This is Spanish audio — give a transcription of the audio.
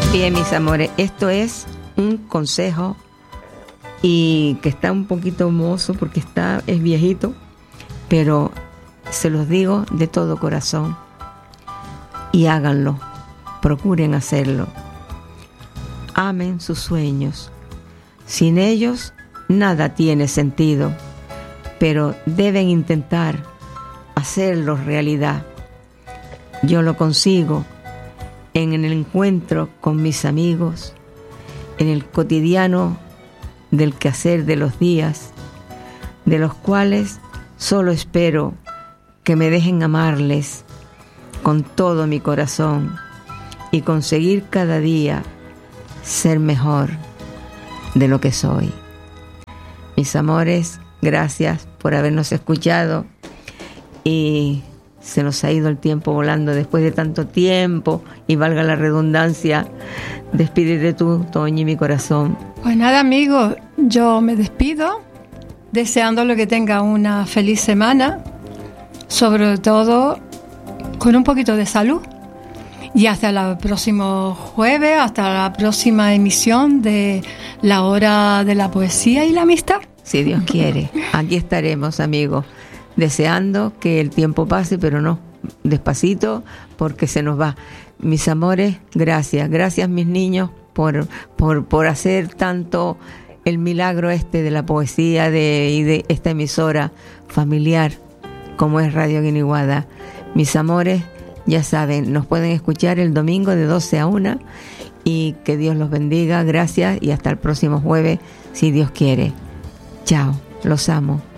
Bien, mis amores, esto es un consejo y que está un poquito mozo porque es viejito, pero se los digo de todo corazón y háganlo, procuren hacerlo. Amen sus sueños. Sin ellos nada tiene sentido, pero deben intentar hacerlos realidad. Yo lo consigo en el encuentro con mis amigos, en el cotidiano del quehacer de los días, de los cuales solo espero que me dejen amarles con todo mi corazón y conseguir cada día ser mejor de lo que soy. Mis amores, gracias por habernos escuchado y se nos ha ido el tiempo volando después de tanto tiempo y valga la redundancia. Despídete tú, Toñi, mi corazón. Pues nada, amigos, yo me despido deseándole que tenga una feliz semana, sobre todo con un poquito de salud. Y hasta el próximo jueves, hasta la próxima emisión de La Hora de la Poesía y la Amistad. Si Dios quiere, aquí estaremos, amigos, deseando que el tiempo pase, pero no, despacito, porque se nos va. Mis amores, gracias mis niños por hacer tanto el milagro de la poesía y de esta emisora familiar como es Radio Guiniguada. Mis amores, ya saben, nos pueden escuchar el domingo de 12 a 1 y que Dios los bendiga. Gracias y hasta el próximo jueves, si Dios quiere. Chao, los amo.